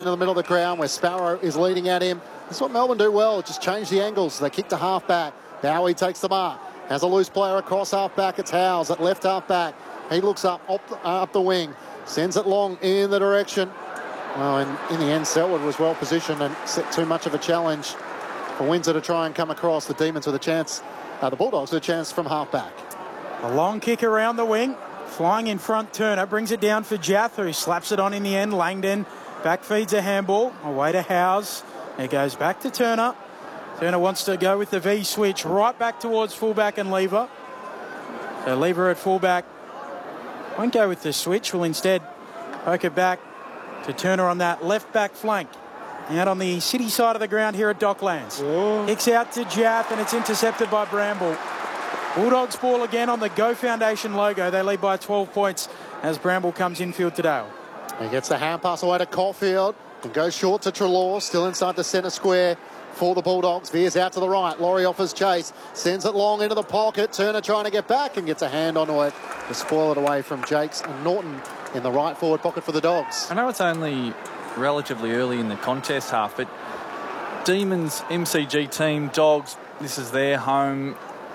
into the middle of the ground where Sparrow is leading at him. That's what Melbourne do well, just change the angles. They kick to half-back. Bowie takes the mark. Has a loose player across half-back. It's Howes at left half-back. He looks up the wing. Sends it long in the direction. Well, in the end, Selwood was well positioned and set too much of a challenge for Windsor to try and come across. The Demons with a chance, the Bulldogs with a chance from half-back. A long kick around the wing. Flying in front, Turner brings it down for Jath, who slaps it on in the end. Langdon back feeds a handball. Away to Howes. It goes back to Turner. Turner wants to go with the V switch right back towards fullback and Lever. So Lever at fullback won't go with the switch. Will instead poke it back to Turner on that left back flank. Out on the city side of the ground here at Docklands. Kicks out to Jath and it's intercepted by Bramble. Bulldogs ball again on the Go Foundation logo. They lead by 12 points as Bramble comes infield to Dale. He gets the hand pass away to Caulfield and goes short to Treloar, still inside the centre square for the Bulldogs. Veers out to the right. Laurie offers chase, sends it long into the pocket. Turner trying to get back and gets a hand onto it to spoil it away from Jakes and Norton in the right forward pocket for the Dogs. I know it's only relatively early in the contest half, but Demons, MCG team, Dogs, this is their home.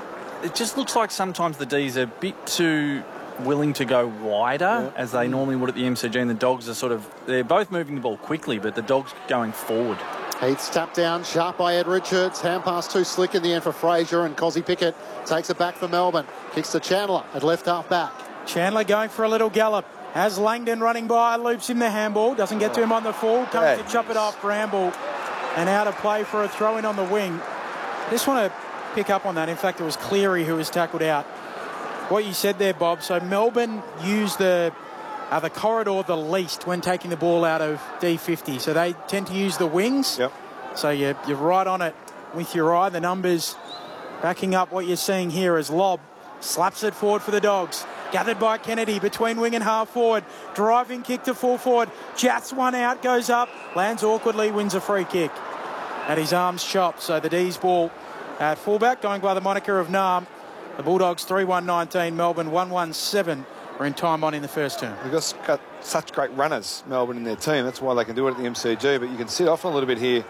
It just looks like sometimes the D's are a bit too willing to go wider as they normally would at the MCG, and the Dogs are they're both moving the ball quickly, but the Dogs going forward. Heath's tapped down, sharp by Ed Richards. Hand pass too slick in the end for Fraser, and Cozzy Pickett takes it back for Melbourne. Kicks to Chandler at left half back. Chandler going for a little gallop. Has Langdon running by, loops him the handball. Doesn't get to him on the full. Comes to chop it off Bramble. And out of play for a throw-in on the wing. Just want to pick up on that. In fact, it was Cleary who was tackled out. What you said there, Bob. So Melbourne used the corridor the least when taking the ball out of D50. So they tend to use the wings. Yep. So you're right on it with your eye. The numbers backing up what you're seeing here as Lobb slaps it forward for the Dogs. Gathered by Kennedy between wing and half forward. Driving kick to full forward. Jats one out, goes up. Lands awkwardly, wins a free kick. At his arms chopped. So the D's ball at fullback, going by the moniker of Nam. The Bulldogs 3-1-19, Melbourne 1-1-7. We're in time on in the first term. They've got such great runners, Melbourne, in their team. That's why they can do it at the MCG. But you can sit off a little bit here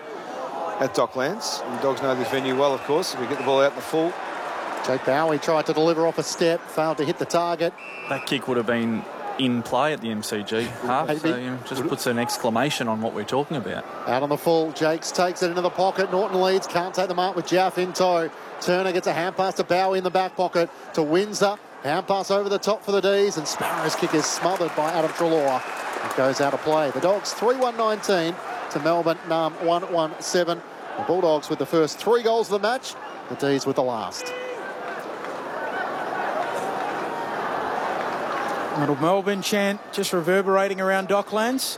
at Docklands. The Dogs know this venue well, of course. If we get the ball out in the full. Jake Bowie tried to deliver off a step, failed to hit the target. That kick would have been in play at the MCG half, so just puts an exclamation on what we're talking about. Out on the full, Jakes takes it into the pocket. Norton leads, can't take the mark with Jaff in tow. Turner gets a hand pass to Bowie in the back pocket to Windsor. Hand pass over the top for the D's, and Sparrow's kick is smothered by Adam Treloar. It goes out of play. The Dogs 3-1-19 to Melbourne 1-1-7. The Bulldogs with the first 3 goals of the match. The D's with the last. Little Melbourne chant just reverberating around Docklands.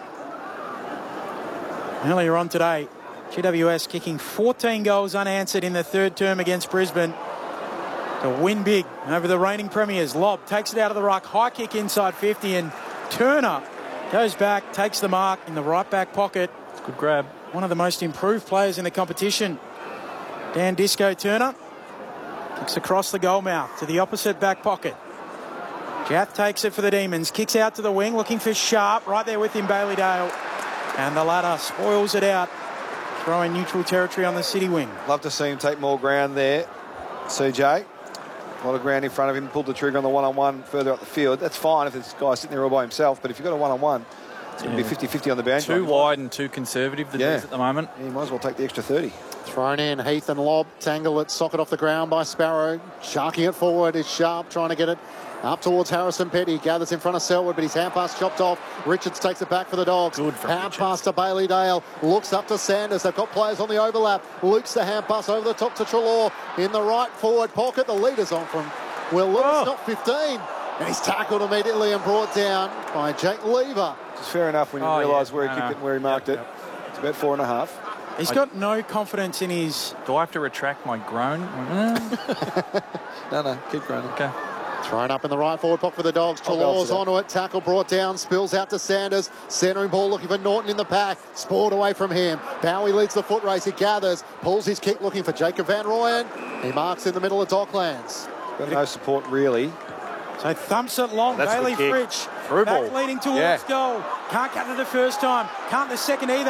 Earlier on today, GWS kicking 14 goals unanswered in the third term against Brisbane to win big over the reigning premiers. Lobb takes it out of the ruck, high kick inside 50, and Turner goes back, takes the mark in the right back pocket. Good grab. One of the most improved players in the competition. Dan Disco Turner kicks across the goal mouth to the opposite back pocket. Jath takes it for the Demons, kicks out to the wing, looking for Sharp, right there with him, Bailey Dale. And the ladder spoils it out, throwing neutral territory on the city wing. Love to see him take more ground there, CJ. A lot of ground in front of him, pulled the trigger on the one-on-one further up the field. That's fine if this guy's sitting there all by himself, but if you've got a one-on-one, it's going to be 50-50 on the boundary. Too wide and too conservative, the D's at the moment. Yeah, you might as well take the extra 30. Thrown in, Heath and Lobb, tangle it, socket off the ground by Sparrow. Sharking it forward is Sharp, trying to get it up towards Harrison Petty. Gathers in front of Selwood, but his hand pass chopped off. Richards takes it back for the Dogs. Good for hand Richards. pass to Bailey Dale. Looks up to Sanders. They've got players on the overlap. Lukes the hand pass over the top to Treloar in the right forward pocket. The leader's on from Will Lewis, not 15. And he's tackled immediately and brought down by Jake Lever. It's fair enough when you realise where he kicked it and where he marked it. It's about 4.5. He's got no confidence in his... Do I have to retract my groan? No, keep groaning. Okay. Thrown up in the right forward pocket for the Dogs. Treloar's onto it. Tackle brought down. Spills out to Sanders. Centering ball looking for Norton in the pack. Spoiled away from him. Bowie leads the foot race. He gathers. Pulls his kick looking for Jacob Van Rooyen. He marks in the middle of Docklands. Got no support really. So thumps it long. Bailey Fritsch. Through ball. Back leading towards goal. Can't cut it the first time. Can't the second either.